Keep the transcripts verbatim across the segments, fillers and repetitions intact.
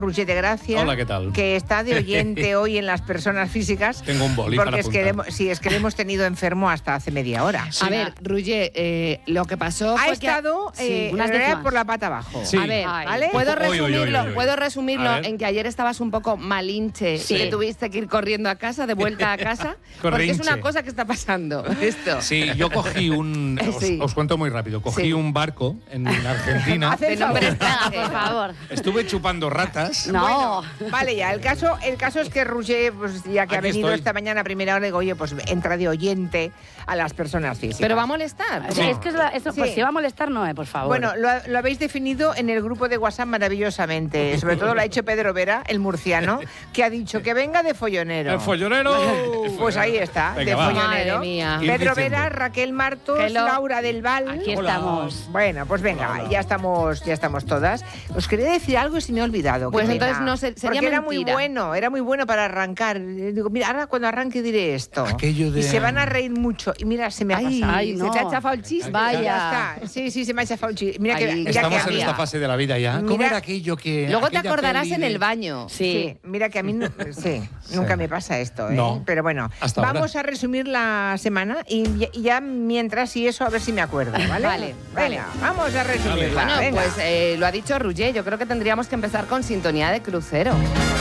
Roger de Gracia. Hola, ¿qué tal? Que está de oyente hoy en las personas físicas. Tengo un boli porque para es que, le, hemos- sí, es que le hemos tenido enfermo hasta hace media hora. A ver, Roger, eh, lo que pasó Ha fue estado que... eh, Sí, unas en realidad décimas. por la pata abajo. Sí. A ver, Ay. ¿Vale? ¿puedo Uy, uy, uy, resumirlo, uy, uy. ¿puedo resumirlo A ver. en que ayer estabas un poco malinche Sí. y que tuviste que ir corriendo a casa, de vuelta a casa? Porque es una Corrinche. cosa que está pasando, esto. Sí, yo cogí un... Os, Sí. os cuento muy rápido. Cogí Sí. un barco en Argentina. Hace De nombre favor. extranjero. Por favor. Estuve chupando ratas. No. Bueno, vale ya, el caso, el caso es que Roger, pues ya que ha Aquí venido estoy. esta mañana a primera hora, digo, oye, pues entra de oyente a las personas físicas. Pero va a molestar. Sí, es que es la- eso, pues Sí. si va a molestar, no, eh, por favor. Bueno, lo, lo habéis definido en el grupo de WhatsApp maravillosamente. Sobre todo lo ha hecho Pedro Vera, el murciano, que ha dicho que venga de follonero. ¡El follonero! Pues ahí está, Venga, de va. follonero. Madre mía. Ir Pedro diciendo. Vera, Raquel Martos, Hello. Laura del Val. Aquí Hola. estamos. Bueno, pues venga, Hola. ya estamos, ya estamos todas. Os quería decir algo y se me ha olvidado. qué Pues pena. entonces no se- sería Porque era muy mentira. bueno, era muy bueno para arrancar. Eh, Digo, mira, ahora cuando arranque diré esto. Aquello de- Y se van a reír mucho. Y mira, se me ha Ay, pasado. Ay, se no. te ha chafado el chiste. Vaya. Ya está. Sí, sí, se me ha chafado un chi- Mira que, Ay, mira Estamos que a en mí- esta fase de la vida ya. ¿Cómo Mira- era aquello que... Luego te aquella acordarás peli en de- el baño. Sí. Sí, mira que a mí no- sí, nunca me pasa esto, ¿eh? No. Pero bueno, Hasta vamos a resumir la semana y, ya- y ya mientras y eso a ver si me acuerdo, ¿vale? Vale, vale. Venga, vamos a resumirla. Bueno, venga. pues eh, lo ha dicho Roger, yo creo que tendríamos que empezar con sintonía de crucero.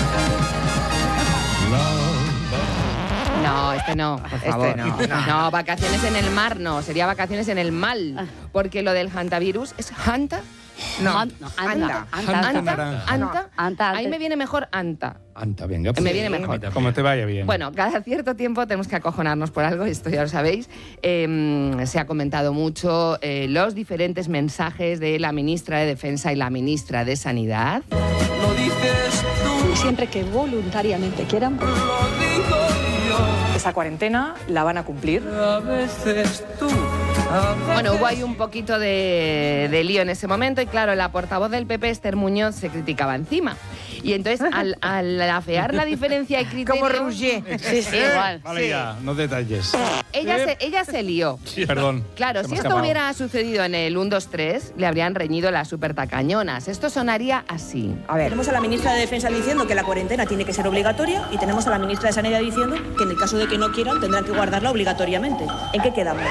No, este no, por Este favor. no, no. No, vacaciones en el mar no, sería vacaciones en el mal. Porque lo del hantavirus es hanta. No, Ant- no, anda. anta. Anta Anta, naranja. anta. Anta, Ahí ante- me viene mejor anta. Anta, venga. Me viene mejor. Como te vaya bien. Bueno, cada cierto tiempo tenemos que acojonarnos por algo, esto ya lo sabéis. Eh, se ha comentado mucho eh, los diferentes mensajes de la ministra de Defensa y la ministra de Sanidad. Y siempre que voluntariamente quieran, esa cuarentena la van a cumplir. Bueno, hubo ahí un poquito de, de lío en ese momento y claro, la portavoz del P P, Esther Muñoz, se criticaba encima. Y entonces, al, al afear la diferencia y criterio... Como Roger. Sí, sí, igual. Vale, sí. ya, no detalles. Ella se, ella se lió. Perdón. Claro, se si me ha esto escapado. hubiera sucedido en el uno, dos, tres, le habrían reñido las super tacañonas. Esto sonaría así. A ver, Tenemos a la ministra de Defensa diciendo que la cuarentena tiene que ser obligatoria y tenemos a la ministra de Sanidad diciendo que en el caso de que no quieran tendrán que guardarla obligatoriamente. ¿En qué quedamos?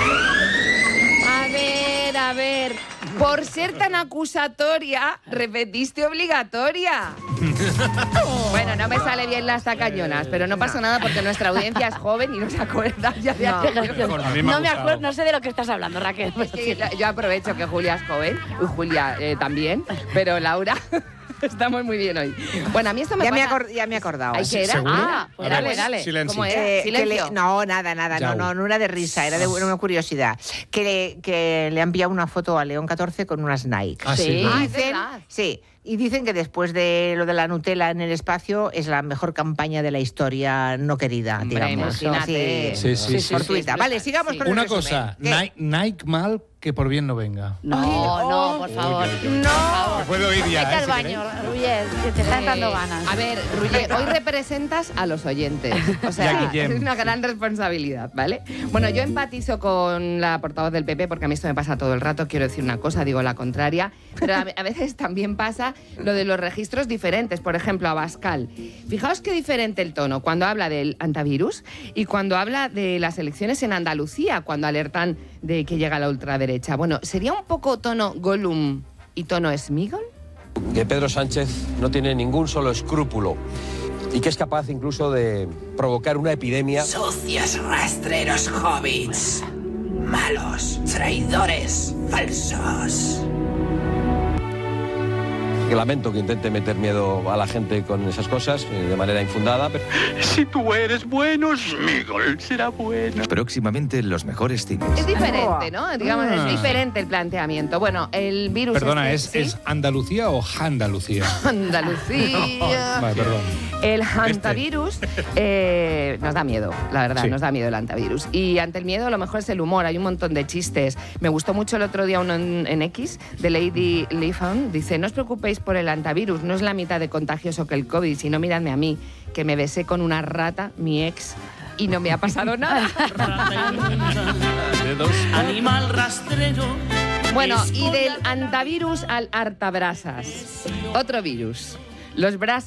A ver, a ver. Por ser tan acusatoria, repetiste obligatoria. Bueno, no me sale bien las tacañonas, pero no pasa nada porque nuestra audiencia es joven y no se acuerda ya de Qué aquello. gracioso. A mí me ha No me gustado. acuerdo, no sé de lo que estás hablando, Raquel. Es que la- yo aprovecho que Julia es joven, y Julia eh, también, pero Laura, estamos muy bien hoy. Bueno, a mí esto me ya me, he pasa... acor- ya me he acordado. ¿Ay, qué era? ¿Seguro? Ah, A pues ver, dale, dale. silencio. ¿Cómo era? Eh, que Silencio. le- no, nada, nada, no, Yau. no, no era de risa, era de una curiosidad. Que le, que le han enviado una foto a León catorce con unas Nike. Ah, sí. Sí. Y Ah, es dicen, verdad. sí, y dicen que después de lo de la Nutella en el espacio es la mejor campaña de la historia no querida, Hombre, digamos. imagínate. Sí, Sí, sí, sí. fortuita. sí. Vale, sigamos Sí. con el Una resumen. cosa, ¿Qué? Nike, Nike mal, que por bien no venga. No, Ay, no, oh. por favor. Uy, uy, uy. No. Me puedo ir ya, Vete ¿eh? al si baño, queréis. Ruyer, que te están dando Eh, ganas. A ver, Ruyer, hoy representas a los oyentes. O sea, Y a Guillem. es una gran responsabilidad, ¿vale? Bueno, yo empatizo con la portavoz del P P porque a mí esto me pasa todo el rato. Quiero decir una cosa, digo la contraria. Pero a, a veces también pasa lo de los registros diferentes. Por ejemplo, Abascal. Fijaos qué diferente el tono cuando habla del antivirus y cuando habla de las elecciones en Andalucía, cuando alertan de que llega la ultraderecha. Bueno, ¿sería un poco tono Gollum y tono Smigol? Que Pedro Sánchez no tiene ningún solo escrúpulo y que es capaz incluso de provocar una epidemia. Sucios rastreros hobbits. Malos, traidores, falsos. Que lamento que intente meter miedo a la gente con esas cosas eh, de manera infundada. Pero... Si tú eres bueno, Smigol será bueno. Próximamente en los mejores cines. Es diferente, ¿no? Digamos, Ah. es diferente el planteamiento. Bueno, el virus... Perdona, este, ¿es, ¿sí? ¿es Andalucía o Andalucía? Andalucía. Vale, perdón. El hantavirus eh, nos da miedo, la verdad, Sí. nos da miedo el hantavirus. Y ante el miedo lo mejor es el humor, hay un montón de chistes. Me gustó mucho el otro día uno en, en X, de Lady Leafon, dice, no os preocupéis por el hantavirus, no es la mitad de contagioso que el COVID, sino miradme a mí, que me besé con una rata, mi ex, y no me ha pasado nada. Animal rastrero. Bueno, y del hantavirus al hartabrasas. Otro virus. Los brasas